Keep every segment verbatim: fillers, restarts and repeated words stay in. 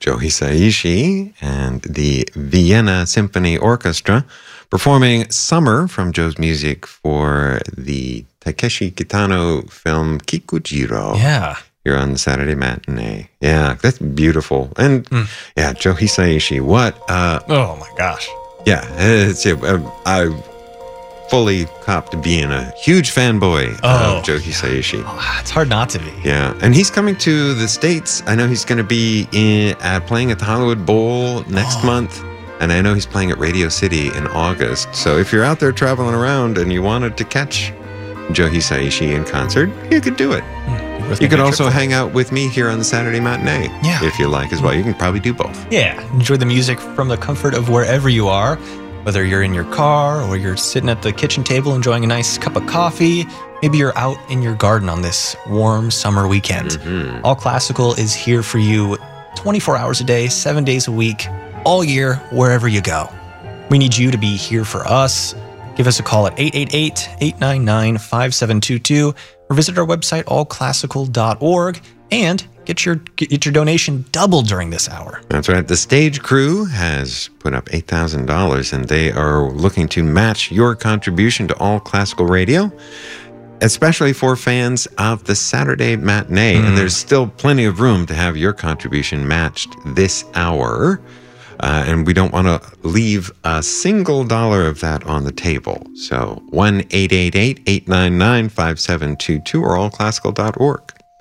Joe Hisaishi and the Vienna Symphony Orchestra performing Summer from Joe's music for the Takeshi Kitano film Kikujiro. Yeah. Here on the Saturday matinee. Yeah, that's beautiful. And Mm. yeah, Joe Hisaishi, what? Uh, Oh my gosh. yeah, it's, uh, I fully copped being a huge fanboy Oh, of Joe Hisaishi. Oh, it's hard not to be. Yeah, and he's coming to the States. I know he's going to be in, uh, playing at the Hollywood Bowl next Oh. month. And I know he's playing at Radio City in August. So if you're out there traveling around and you wanted to catch Joe Hisaishi in concert, you could do it. Worth You making could a also trip for. hang out with me here on the Saturday matinee. Yeah. If you like as well. You can probably do both. Yeah, enjoy the music from the comfort of wherever you are, whether you're in your car or you're sitting at the kitchen table enjoying a nice cup of coffee. Maybe you're out in your garden on this warm summer weekend. Mm-hmm. All Classical is here for you twenty-four hours a day, seven days a week, all year, wherever you go. We need you to be here for us. Give us a call at eight eight eight, eight nine nine, five seven two two or visit our website, all classical dot org, and get your get your donation doubled during this hour. That's right. The stage crew has put up eight thousand dollars and they are looking to match your contribution to All Classical Radio, especially for fans of the Saturday matinee. Mm. And there's still plenty of room to have your contribution matched this hour. Uh, and we don't want to leave a single dollar of that on the table. So one eight eight eight, eight nine nine, five seven two two or all classical dot org.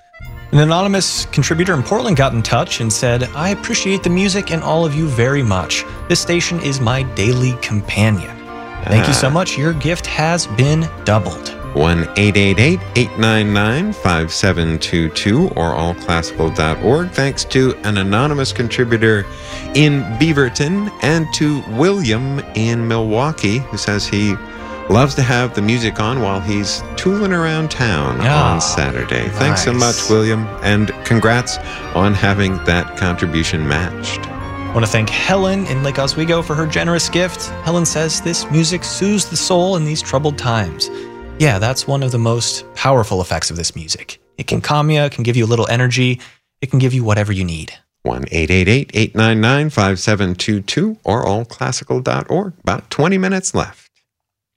An anonymous contributor in Portland got in touch and said, I appreciate the music and all of you very much. This station is my daily companion. Thank you so much. Your gift has been doubled. one eight eight eight, eight nine nine, five seven two two or all classical dot org. Thanks to an anonymous contributor in Beaverton and to William in Milwaukee, who says he loves to have the music on while he's tooling around town Ah, on Saturday. Thanks so nice. much, William, and congrats on having that contribution matched. I want to thank Helen in Lake Oswego for her generous gift. Helen says this music soothes the soul in these troubled times. Yeah, that's one of the most powerful effects of this music. It can calm you, it can give you a little energy, it can give you whatever you need. one eight eight eight, eight nine nine, five seven two two or all classical dot org. About twenty minutes left.